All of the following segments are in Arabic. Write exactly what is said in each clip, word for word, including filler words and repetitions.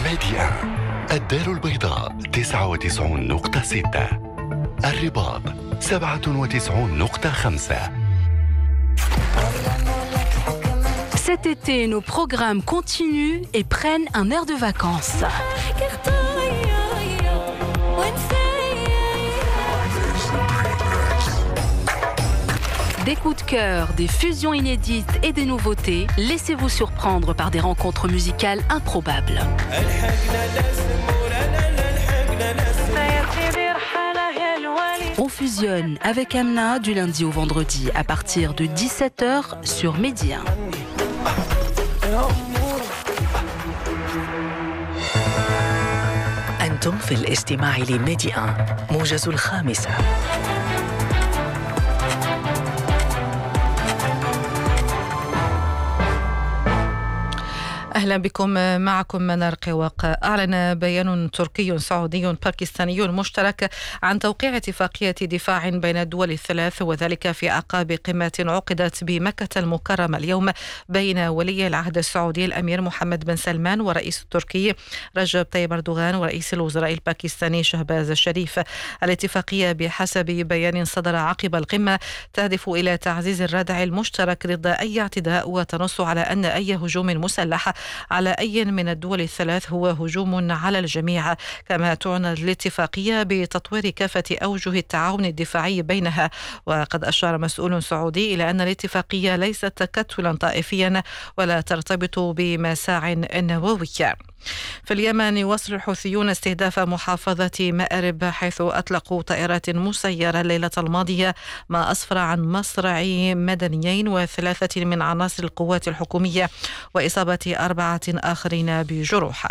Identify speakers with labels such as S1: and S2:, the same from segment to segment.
S1: ميديا الدار البيضاء تسعة وتسعون نقطة ستة، الرباط سبعة وتسعون نقطة خمسة.
S2: Cet été, nos programmes continuent et prennent un air de vacances. Des coups de cœur, des fusions inédites et des nouveautés, laissez-vous surprendre par des rencontres musicales improbables. On fusionne avec Amna du lundi au vendredi à partir de dix-sept heures sur Média.
S3: أنتم في الاستماع لميديا موجز الخامسة. أهلا بكم، معكم منار قواق. أعلن بيان تركي سعودي باكستاني مشترك عن توقيع اتفاقية دفاع بين الدول الثلاث، وذلك في أعقاب قمة عقدت بمكة المكرمة اليوم بين ولي العهد السعودي الأمير محمد بن سلمان ورئيس التركي رجب طيب أردوغان ورئيس الوزراء الباكستاني شهباز الشريف. الاتفاقية بحسب بيان صدر عقب القمة تهدف إلى تعزيز الردع المشترك ضد أي اعتداء، وتنص على أن أي هجوم مسلح على أي من الدول الثلاث هو هجوم على الجميع. كما تعنى الاتفاقية بتطوير كافة أوجه التعاون الدفاعي بينها. وقد أشار مسؤول سعودي إلى أن الاتفاقية ليست تكتلا طائفيا ولا ترتبط بمساع نووية. في اليمن يواصل الحوثيون استهداف محافظة مأرب، حيث أطلقوا طائرات مسيرة الليلة الماضية، ما أسفر عن مصرع مدنيين وثلاثة من عناصر القوات الحكومية وإصابة أربعة آخرين بجروح.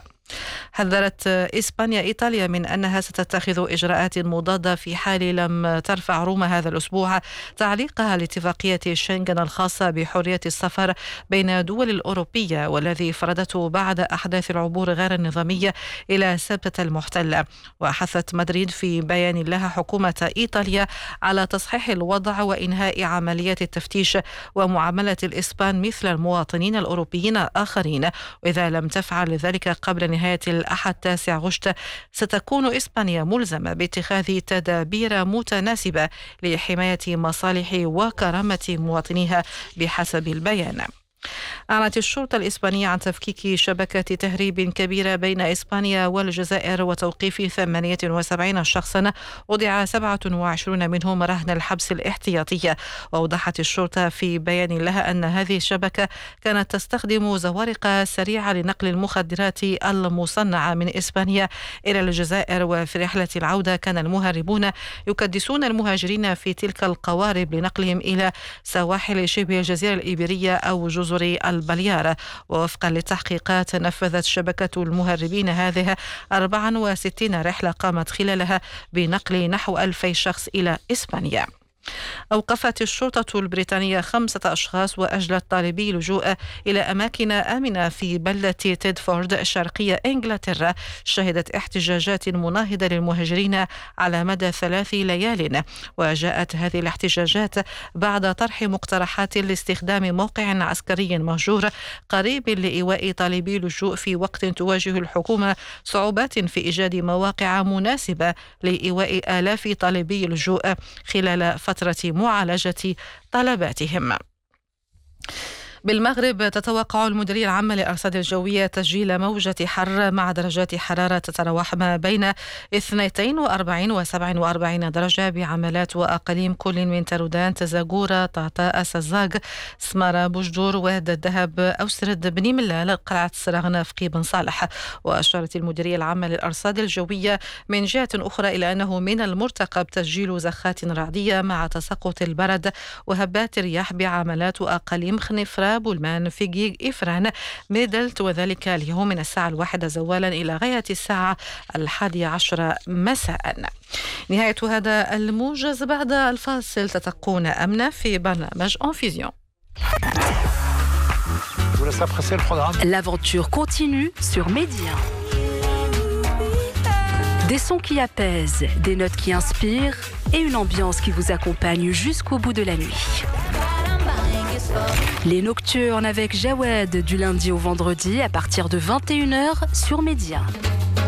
S3: حذرت إسبانيا إيطاليا من أنها ستتخذ إجراءات مضادة في حال لم ترفع روما هذا الأسبوع تعليقها لاتفاقية شنغن الخاصة بحرية السفر بين الدول الأوروبية، والذي فرضته بعد أحداث العبور غير النظامية إلى سبتة المحتلة. وحثت مدريد في بيان لها حكومة إيطاليا على تصحيح الوضع وإنهاء عمليات التفتيش ومعاملة الإسبان مثل المواطنين الأوروبيين آخرين، وإذا لم تفعل ذلك قبل نهاية الأحد تاسع غشت ستكون إسبانيا ملزمة باتخاذ تدابير متناسبة لحماية مصالح وكرامة مواطنيها بحسب البيان. أعلنت الشرطة الإسبانية عن تفكيك شبكة تهريب كبيرة بين إسبانيا والجزائر وتوقيف ثمانية وسبعين شخصا وضع سبعة وعشرين منهم رهن الحبس الاحتياطي. وأوضحت الشرطة في بيان لها أن هذه الشبكة كانت تستخدم زوارق سريعة لنقل المخدرات المصنعة من إسبانيا إلى الجزائر، وفي رحلة العودة كان المهربون يكدسون المهاجرين في تلك القوارب لنقلهم إلى سواحل شبه الجزيرة الإيبيرية أو جزر البليارة. ووفقا للتحقيقات نفذت شبكة المهربين هذه أربعة وستين رحلة قامت خلالها بنقل نحو ألفي شخص إلى إسبانيا. أوقفت الشرطة البريطانية خمسة أشخاص وأجلت طالبي لجوء إلى أماكن آمنة في بلدة تيدفورد شرقية إنجلترا، شهدت احتجاجات مناهضة للمهاجرين على مدى ثلاث ليال. وجاءت هذه الاحتجاجات بعد طرح مقترحات لاستخدام موقع عسكري مهجور قريب لإيواء طالبي لجوء في وقت تواجه الحكومة صعوبات في إيجاد مواقع مناسبة لإيواء آلاف طالبي اللجوء خلال فترة معالجة طلباتهم. بالمغرب تتوقع المديرية العامة للأرصاد الجوية تسجيل موجة حر مع درجات حرارة تتراوح ما بين اثنين وأربعين وسبعة وأربعين درجة بعملات وأقاليم كل من ترودان، تزاغورة، طعطاء، سزاغ، سمارة، بوجدور، واد الذهب، أوسرد، بني ملال، قلعة سراغنا، فقي بن صالح. وأشارت المديرية العامة للأرصاد الجوية من جهة أخرى إلى أنه من المرتقب تسجيل زخات رعدية مع تساقط البرد وهبات الرياح بعملات وأقاليم خنفرة، بولمان، فيجيج، إفران، ميدلت، وذلك اليوم من الساعة الواحدة زوالا إلى غاية الساعة الحادية عشر مساء. نهاية هذا الموجز، بعد الفاصل تتقون أمنة في برنامج En Fusion.
S2: L'aventure continue sur Média. Des sons qui apaisent, des notes qui inspirent et une ambiance qui vous accompagne jusqu'au bout de la nuit. Les Nocturnes avec Jawed du lundi au vendredi à partir de vingt et une heures sur Média.